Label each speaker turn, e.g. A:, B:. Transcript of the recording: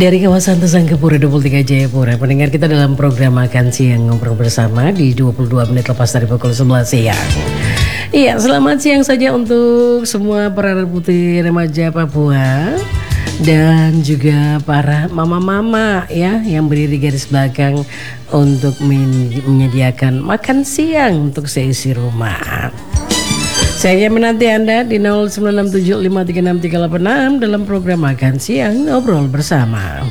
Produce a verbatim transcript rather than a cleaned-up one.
A: Dari kawasan Tesangkepura dua puluh tiga Jayapura, pendengar kita dalam program Makan Siang Ngobrol Bersama di dua puluh dua menit lepas dari pukul sebelas siang. Iya, selamat siang saja untuk semua para putih remaja Papua dan juga para mama-mama ya yang berdiri garis belakang untuk menyediakan makan siang untuk seisi rumah. Saya menanti Anda di nol sembilan enam tujuh lima tiga enam tiga delapan enam dalam program Makan Siang Ngobrol Bersama.